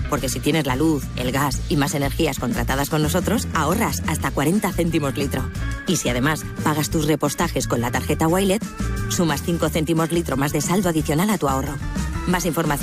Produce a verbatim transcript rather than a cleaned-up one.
Porque si tienes la luz, el gas y más energías contratadas con nosotros, ahorras hasta cuarenta céntimos litro. Y si además pagas tus repostajes con la tarjeta Wilet, sumas cinco céntimos litro más de saldo adicional a tu ahorro. Más información